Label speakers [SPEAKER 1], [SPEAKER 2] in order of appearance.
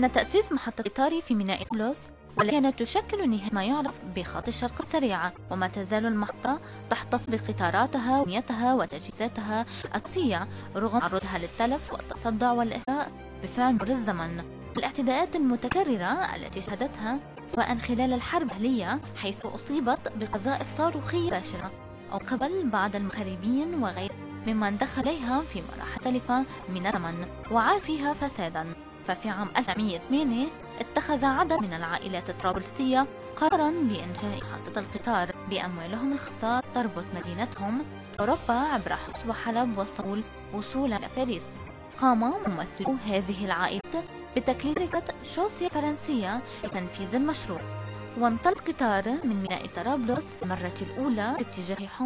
[SPEAKER 1] إن تأسيس محطة قطار في ميناء طرابلس والتي تشكل نهاية ما يعرف بخط الشرق السريع، وما تزال المحطة تحتفظ بقطاراتها وبنيتها وتجهيزاتها الأساسية رغم تعرضها للتلف والتصدع والإهراء بفعل مر الزمن. الاعتداءات المتكررة التي شهدتها سواء خلال الحرب الأهلية حيث أصيبت بقذائف صاروخية باشرة أو قبل بعض المخربين وغيرهم ممن دخل إليها في مراحل مختلفة من الزمن وعاد فيها فسادا. ففي عام 1908 اتخذ عدد من العائلات الطرابلسية قرارا بإنشاء محطة القطار بأموالهم الخاصة تربط مدينتهم أوروبا عبر حلب وحلب واسطنبول وصولا إلى باريس. قام ممثلو هذه العائلات بتكليف شركة شوسيا الفرنسية لتنفيذ المشروع، وانطلق القطار من ميناء طرابلس المرة الأولى باتجاه حمص